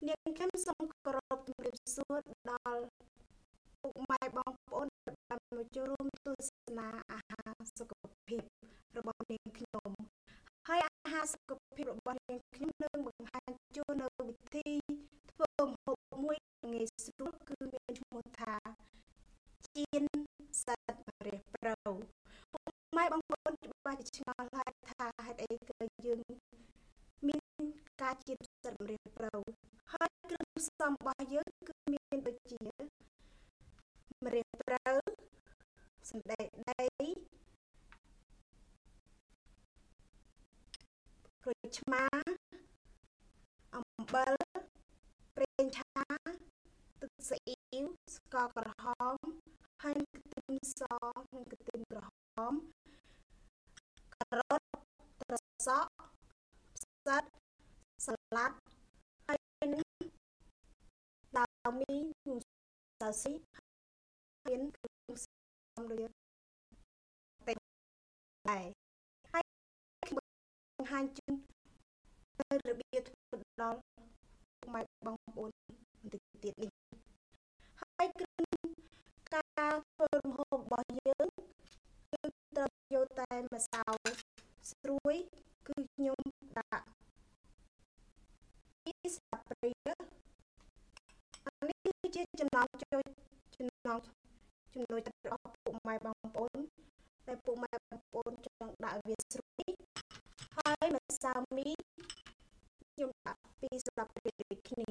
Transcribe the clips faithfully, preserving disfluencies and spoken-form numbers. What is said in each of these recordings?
នាងខ្ញុំសូមគោរពជំរាបសួរដល់ពុកម៉ែបងប្អូនដែលបានមកចូលរួមទស្សនាអាហារសុខភាពរបស់នាងខ្ញុំហើយអាហារសុខភាពរបស់នាងខ្ញុំនឹងបង្ហាញជូននៅវិធីធ្វើម្ហូបមួយងាយស្រួលគឺមានឈ្មោះថាចៀនសាច់ម្រះព្រៅពុកម៉ែបងប្អូនច្បាស់ជាឆ្ងល់ហើយថាហេតុអីក៏យើងមានការចៀនសាច់ម្រះព្រៅហើយគ្រឿងផ្សំរបស់យើងគឺមានដូចជាម្រះព្រៅសណ្តែកដីក្រូចឆ្មាអំបិលប្រេងឆាទឹកស៊ីអ៊ីវស្ករក្រហមហើយខ្ទឹមសនិងខ្ទឹមក្រហមការ៉ុតត្រសក់ផ្សិតសាឡាត់ហើយនឹងដើមមីនិងសាស៊ីមានគ្រឿងផ្សំដូចតែដែរហើយបង្ហាញជូននៅរបៀបធ្វើដល់ម៉ែបងប្អូនបន្តិចទៀតនេះហើយគ្រឿងការធ្វើម្ហូបរបស់យើងគឺត្រូវយកតែម្សៅស្រួយគឺខ្ញុំដាក់ពីស្លាបព្រាអានេះគឺជាចំណងចូលចំណងចំណុចរបស់ពុកម៉ែបងប្អូនដែលពុកម៉ែបងប្អូនចង់ដាក់វាស្រួយហើយម្សៅមីខ្ញុំដាក់ពីស្លាបព្រាដូចគ្នា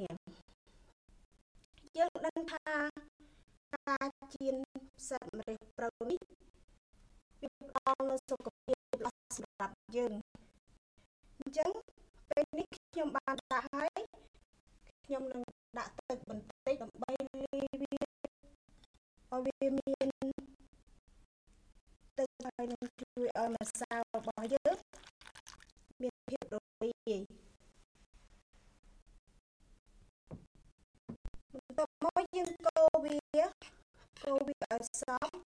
យើងដឹងថាការចៀនសាច់ម្រះព្រៅនេះវាផ្ដល់នូវសុខភាពល្អសម្រាប់យើងអញ្ចឹងពេលនេះខ្ញុំបានដាក់ហើយខ្ញុំនឹងដាក់ទឹកបន្តិចដើម្បីលាយវាឲ្យវាមានទឹកហើយនឹងជួយឲ្យម្សៅរបស់យើងមានភាពរលាយបន្ទាប់មកយើងកូរវាកូរវាឲ្យសព្វ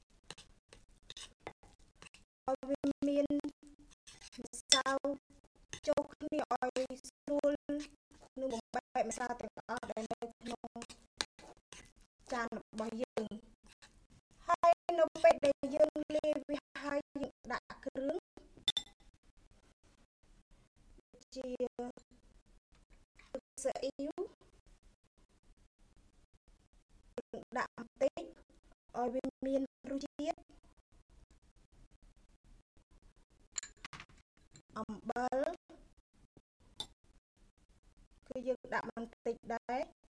ឲ្យវាមានម្សៅចូលគ្នាឲ្យស្រួលនឹងបំបែកម្សៅទាំងអស់ដែលនៅក្នុងចានរបស់យើងហើយនៅពេលដែលយើងលាយវាហើយយើងដាក់គ្រឿងជាទឹកស៊ីអ៊ីវដាក់បន្តិចឲ្យវាមានរសជាតិអំបិលគឺយើងដាក់បន្តិចដែរ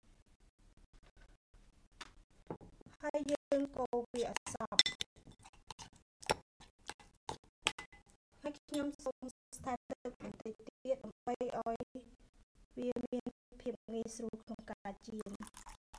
ហើយយើងកូរវាឲ្យសព្វហើយខ្ញុំសូមថែមទឹកបន្តិច